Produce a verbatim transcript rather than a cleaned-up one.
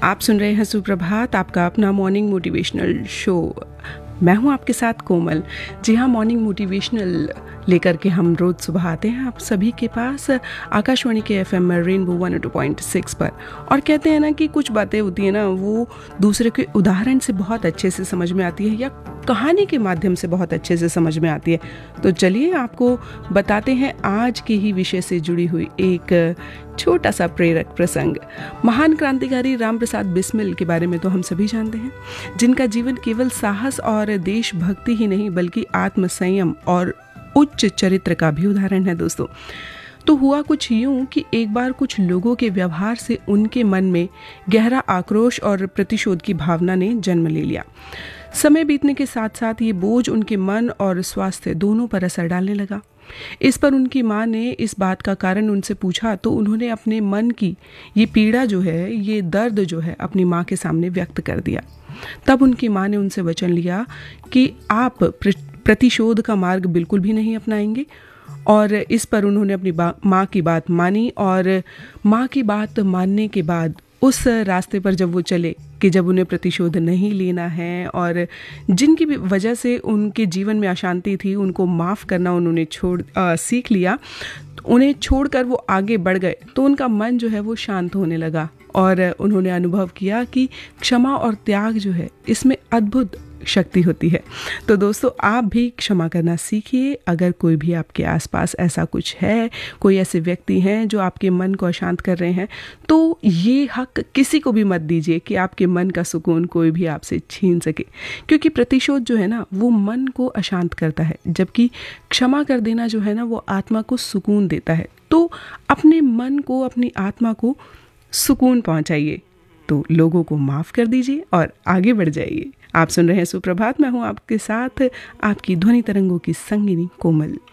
आप सुन रहे हैं सुप्रभात, आपका अपना मॉर्निंग मोटिवेशनल शो। मैं हूं आपके साथ कोमल। जी हाँ, मॉर्निंग मोटिवेशनल लेकर के हम रोज़ सुबह आते हैं आप सभी के पास आकाशवाणी के एफएम में rainbow one O two point six पर। और कहते हैं ना कि कुछ बातें होती हैं ना, वो दूसरे के उदाहरण से बहुत अच्छे से समझ में आती है या कहानी के माध्यम से बहुत अच्छे से समझ में आती है। तो चलिए आपको बताते हैं आज के ही विषय से जुड़ी हुई एक छोटा सा प्रेरक प्रसंग। महान क्रांतिकारी राम प्रसाद बिस्मिल के बारे में तो हम सभी जानते हैं, जिनका जीवन केवल साहस और देशभक्ति ही नहीं बल्कि आत्मसंयम और उच्च चरित्र का भी उदाहरण है दोस्तों। तो हुआ कुछ यूं कि एक बार कुछ लोगों के व्यवहार से उनके मन में गहरा आक्रोश और प्रतिशोध की भावना ने जन्म ले लिया। समय बीतने के साथ साथ ये बोझ उनके मन और स्वास्थ्य दोनों पर असर डालने लगा। इस पर उनकी माँ ने इस बात का कारण उनसे पूछा तो उन्होंने अपने मन की ये पीड़ा जो है, ये दर्द जो है, अपनी माँ के सामने व्यक्त कर दिया। तब उनकी माँ ने उनसे वचन लिया कि आप प्रतिशोध का मार्ग बिल्कुल भी नहीं अपनाएंगे। और इस पर उन्होंने अपनी माँ की बात मानी और माँ की बात मानने के बाद उस रास्ते पर जब वो चले कि जब उन्हें प्रतिशोध नहीं लेना है और जिनकी भी वजह से उनके जीवन में अशांति थी उनको माफ़ करना उन्होंने छोड़ आ, सीख लिया, उन्हें छोड़कर वो आगे बढ़ गए तो उनका मन जो है वो शांत होने लगा और उन्होंने अनुभव किया कि क्षमा और त्याग जो है इसमें अद्भुत शक्ति होती है। तो दोस्तों, आप भी क्षमा करना सीखिए। अगर कोई भी आपके आसपास ऐसा कुछ है, कोई ऐसे व्यक्ति हैं जो आपके मन को अशांत कर रहे हैं, तो ये हक किसी को भी मत दीजिए कि आपके मन का सुकून कोई भी आपसे छीन सके, क्योंकि प्रतिशोध जो है ना वो मन को अशांत करता है, जबकि क्षमा कर देना जो है ना वो आत्मा को सुकून देता है। तो अपने मन को, अपनी आत्मा को सुकून पहुंचाइए। तो लोगों को माफ़ कर दीजिए और आगे बढ़ जाइए। आप सुन रहे हैं सुप्रभात, मैं हूं आपके साथ आपकी ध्वनि तरंगों की संगिनी कोमल।